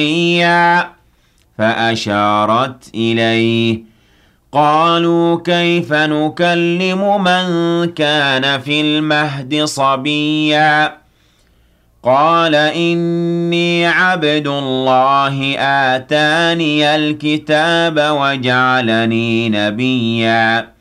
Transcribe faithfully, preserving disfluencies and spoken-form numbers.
فأشارت إليه قالوا كيف نكلم من كان في المهد صبيا قال إني عبد الله آتاني الكتاب وجعلني نبيا